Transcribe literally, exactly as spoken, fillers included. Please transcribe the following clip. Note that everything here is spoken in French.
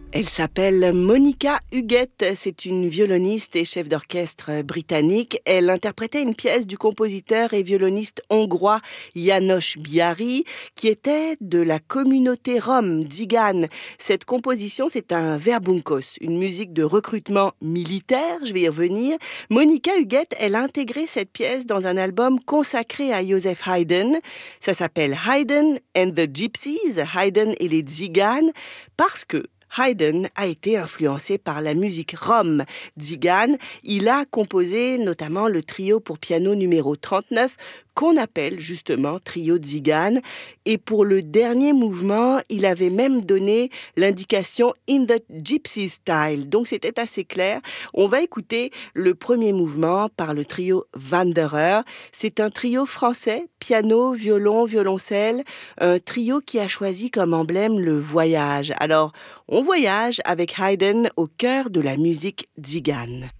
Elle s'appelle Monica Huguette, c'est une violoniste et chef d'orchestre britannique. Elle interprétait une pièce du compositeur et violoniste hongrois János Biári, qui était de la communauté rom Tsigane. Cette composition, c'est un verbunkos, une musique de recrutement militaire, je vais y revenir. Monica Huguette, elle a intégré cette pièce dans un album consacré à Joseph Haydn. Ça s'appelle Haydn and the Gypsies, Haydn et les Tziganes, parce que Haydn a été influencé par la musique rom Tzigane. Il a composé notamment le trio pour piano numéro trente-neuf, qu'on appelle justement trio Tzigane. Et pour le dernier mouvement, il avait même donné l'indication in the gypsy style. Donc c'était assez clair. On va écouter le premier mouvement par le trio Wanderer. C'est un trio français, piano, violon, violoncelle. Un trio qui a choisi comme emblème le voyage. Alors, on voyage avec Haydn au cœur de la musique Tzigane.